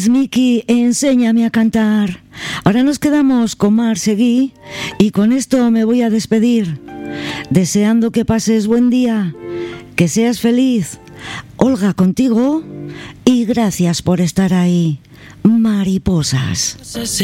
Miki, enséñame a cantar. Ahora nos quedamos con Mar Seguí y con esto me voy a despedir, deseando que pases buen día, que seas feliz. Olga contigo y gracias por estar ahí. Mariposas.